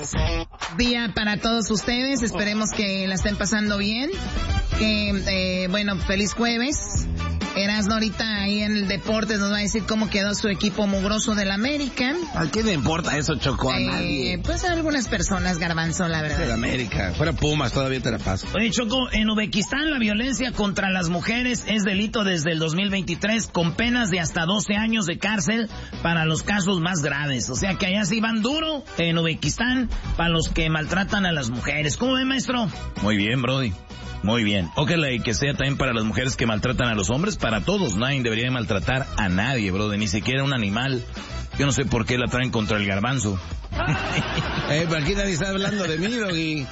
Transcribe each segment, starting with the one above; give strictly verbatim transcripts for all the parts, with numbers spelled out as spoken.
Día para todos ustedes, esperemos que la estén pasando bien, que, eh, bueno, feliz jueves. Erasmo ahorita ahí en el Deportes nos va a decir cómo quedó su equipo mugroso del América. ¿A quién le importa eso, Choco? A eh, nadie. Pues a algunas personas, Garbanzo, la verdad. Del América, fuera Pumas, todavía te la paso. Oye, Choco, en Uzbekistán la violencia contra las mujeres es delito desde el dos mil veintitrés con penas de hasta doce años de cárcel para los casos más graves. O sea que allá sí van duro en Uzbekistán para los que maltratan a las mujeres. ¿Cómo ve, maestro? Muy bien, Brody. Muy bien. Ojalá y que sea también para las mujeres que maltratan a los hombres, para todos. Nadie debería de maltratar a nadie, Brody, ni siquiera un animal. Yo no sé por qué la traen contra el garbanzo. eh, pero aquí nadie está hablando de mí, Doggy.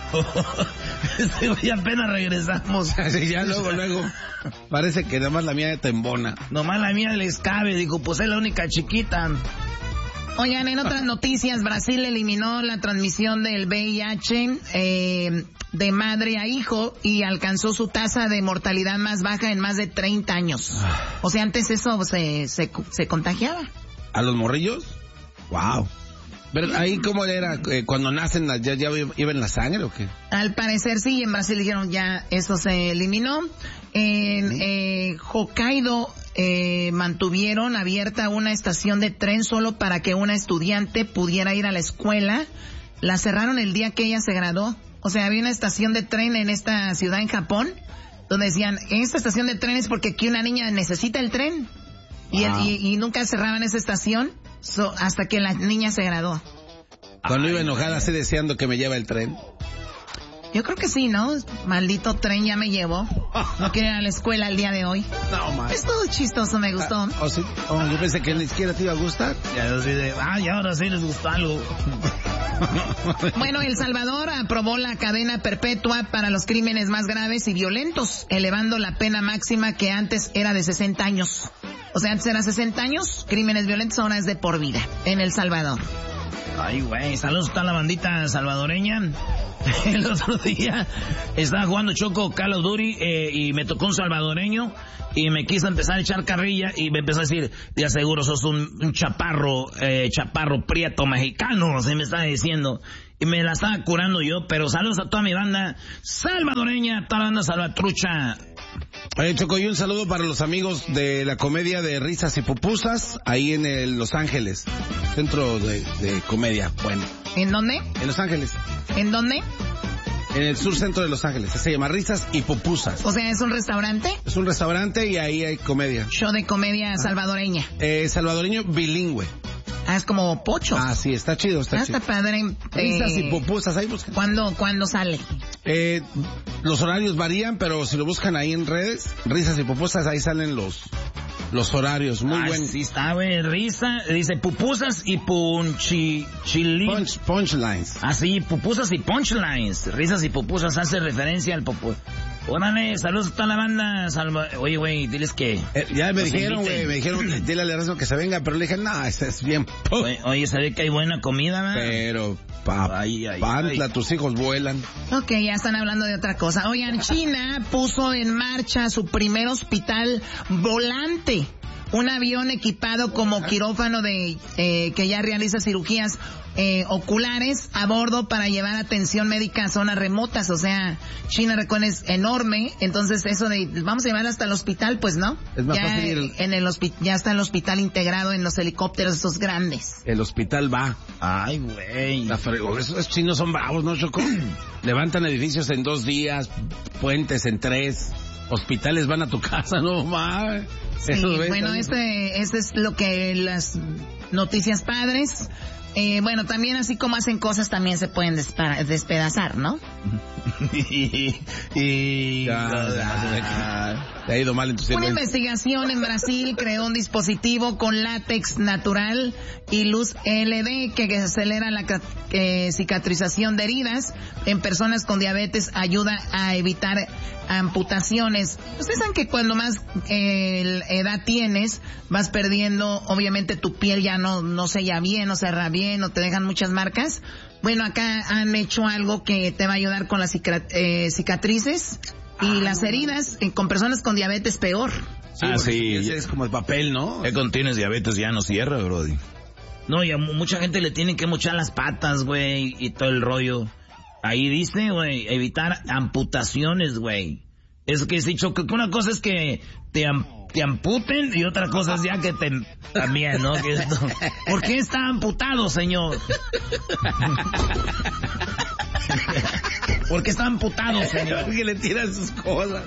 Y apenas regresamos. Sí, ya luego, luego. Parece que nada más la mía te embona. Nomás la mía les cabe, digo, pues es la única chiquita. Oigan, en otras noticias, Brasil eliminó la transmisión del V I H eh, de madre a hijo y alcanzó su tasa de mortalidad más baja en más de treinta años. O sea, antes eso se, se, se contagiaba. ¿A los morrillos? Wow. Pero ahí cómo era, eh, cuando nacen ya, ya iba en la sangre o qué? Al parecer sí, en Brasil dijeron ya eso se eliminó. En eh, Hokkaido eh, mantuvieron abierta una estación de tren solo para que una estudiante pudiera ir a la escuela. La cerraron el día que ella se graduó. O sea, había una estación de tren en esta ciudad en Japón donde decían, esta estación de tren es porque aquí una niña necesita el tren. Y, wow. el, y, y nunca cerraban esa estación so, hasta que la niña se graduó. Cuando Ay, iba enojada así deseando que me lleve el tren. Yo creo que sí, ¿no? Maldito tren ya me llevó. No quiero ir a la escuela el día de hoy. No, man. Es todo chistoso, me gustó. Ah, oh, sí. Oh, yo pensé que ni siquiera te iba a gustar. Ya así de, ah, ya ahora sí les gustó algo. Bueno, El Salvador aprobó la cadena perpetua para los crímenes más graves y violentos, elevando la pena máxima que antes era de sesenta años. O sea, antes era sesenta años, crímenes violentos, ahora es de por vida, en El Salvador. Ay, güey, saludos a la bandita salvadoreña. El otro día estaba jugando Choco Call of Duty eh, y me tocó un salvadoreño y me quiso empezar a echar carrilla y me empezó a decir, de aseguro sos un, un chaparro, eh, chaparro prieto mexicano, así me estaba diciendo. Y me la estaba curando yo, pero saludos a toda mi banda salvadoreña, toda la banda salvatrucha. Oye, Choco, y un saludo para los amigos de la comedia de Risas y Pupusas, ahí en el Los Ángeles, centro de, de comedia, bueno. ¿En dónde? En Los Ángeles. ¿En dónde? En el sur centro de Los Ángeles, se llama Risas y Pupusas. O sea, ¿es un restaurante? Es un restaurante y ahí hay comedia. Show de comedia salvadoreña. Eh, salvadoreño bilingüe. Ah, es como Pocho. Ah, sí, está chido, está ah, chido. Está padre. Risas eh, y Pupusas, ahí buscan. ¿Cuándo, ¿Cuándo sale? Eh, los horarios varían, pero si lo buscan ahí en redes, Risas y Pupusas, ahí salen los los horarios, muy ah, bueno. Sí, está, güey, risa, dice pupusas y punchi, chili. Punch, punchlines. Ah, sí, pupusas y punchlines. Risas y pupusas hace referencia al popu. Órale, saludos a toda la banda. Salva... Oye, güey, diles que... Eh, ya me dijeron, güey, me dijeron, dile al Erasmo que se venga, pero le dije, no, este es bien... Oye, oye, se ve que hay buena comida, ¿verdad? Pero, pa, ay, ay, pantla, ay. Tus hijos vuelan. Ok, ya están hablando de otra cosa. Oigan, China puso en marcha su primer hospital volante. Un avión equipado como quirófano de eh, que ya realiza cirugías eh, oculares a bordo para llevar atención médica a zonas remotas. O sea, China recuerda es enorme, entonces eso de vamos a llevar hasta el hospital, pues no. Es más ya fácil ir... en el hospi- ya está el hospital integrado en los helicópteros esos grandes. El hospital va. Ay, güey. Esos chinos son bravos, ¿no, Choco? Levantan edificios en dos días, puentes en tres. Hospitales van a tu casa, no mames. Sí, bueno, este, este es lo que las noticias padres. Eh, bueno, también así como hacen cosas, también se pueden despa- despedazar, ¿no? y... y... Ya, te ha ido mal en tu Una investigación en Brasil creó un dispositivo con látex natural y luz L E D que acelera la eh, cicatrización de heridas en personas con diabetes, ayuda a evitar amputaciones. Ustedes saben que cuando más eh, edad tienes, vas perdiendo, obviamente tu piel ya no, no sella bien, no cerra bien, no te dejan muchas marcas. Bueno, acá han hecho algo que te va a ayudar con las cica- eh, cicatrices y ah, las heridas, eh, con personas con diabetes peor. Sí, ah, sí. Es como el papel, ¿no? Ya cuando tienes diabetes ya no cierra, brody. No, y a mucha gente le tienen que mochar las patas, güey, y todo el rollo. Ahí dice, güey, evitar amputaciones, güey. Es que sí, Choco, que una cosa es que te, am, te amputen y otra cosa es ya que te... También, ¿no? Que esto, ¿por qué está amputado, señor? ¿Por qué está amputado, señor? Porque le tiran sus cosas.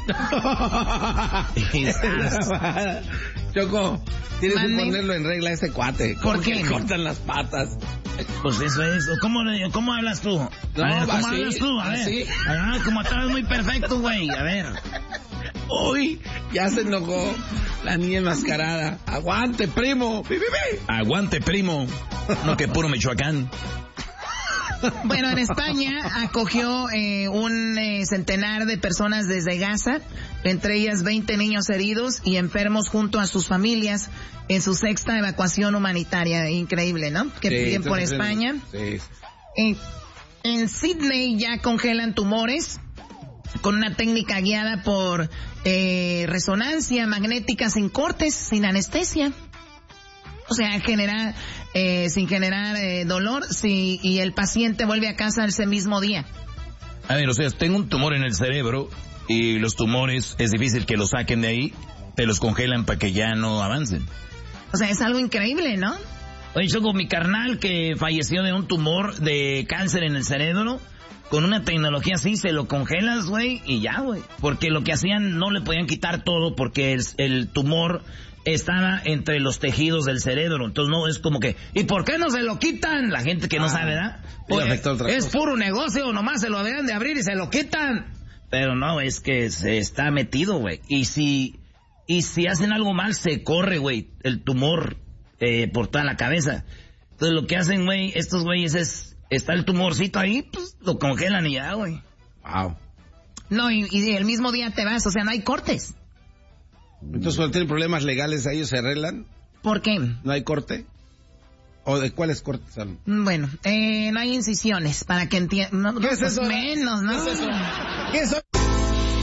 Choco, tienes Mande. que ponerlo en regla a ese cuate. ¿Por qué? Le cortan las patas. Pues eso es. ¿Cómo, cómo hablas tú? A no, ver, ¿cómo así, hablas tú? A ver. Así. Ah, como estabas muy perfecto, güey. A ver. Uy, ya se enojó la niña enmascarada. Aguante, primo. ¡Pi, pi, pi! Aguante, primo. No que puro Michoacán. Bueno, en España acogió eh, un eh, centenar de personas desde Gaza, entre ellas veinte niños heridos y enfermos junto a sus familias en su sexta evacuación humanitaria. Increíble, ¿no? Que sí, piden por España. Sí. En, en Sydney ya congelan tumores con una técnica guiada por eh, resonancia magnética sin cortes, sin anestesia. O sea, genera, eh, sin generar eh, dolor, si, y el paciente vuelve a casa ese mismo día. A ver, o sea, tengo un tumor en el cerebro y los tumores es difícil que los saquen de ahí, te los congelan para que ya no avancen. O sea, es algo increíble, ¿no? Oye, Choco, mi carnal que falleció de un tumor de cáncer en el cerebro, con una tecnología así se lo congelas, güey, y ya, güey. Porque lo que hacían no le podían quitar todo porque el, el tumor estaba entre los tejidos del cerebro. Entonces no es como que, ¿y por qué no se lo quitan? La gente que no ah, sabe, ¿verdad? Pues, es puro negocio, nomás se lo deberían de abrir y se lo quitan. Pero no, es que se está metido, güey. Y si, y si hacen algo mal, se corre, güey, el tumor eh, por toda la cabeza. Entonces lo que hacen, güey, estos güeyes es, está el tumorcito ahí, pues lo congelan y ya, güey. Wow. No, y, y el mismo día te vas, o sea, no hay cortes. Entonces, cuando tienen problemas legales, ¿a ellos se arreglan? ¿Por qué? ¿No hay corte? ¿O de cuáles cortes son? Bueno, eh, no hay incisiones, para que entiendan. No, ¿Qué es eso? Menos, ¿no? ¿Qué es eso? ¿Qué es eso?